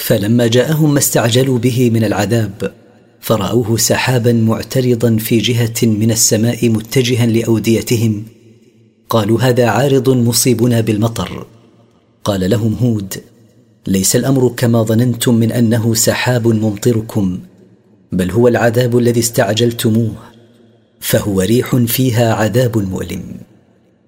فلما جاءهم ما استعجلوا به من العذاب فرأوه سحابا معترضا في جهة من السماء متجها لأوديتهم قالوا هذا عارض مصيبنا بالمطر. قال لهم هود: ليس الأمر كما ظننتم من أنه سحاب ممطركم، بل هو العذاب الذي استعجلتموه، فهو ريح فيها عذاب مؤلم.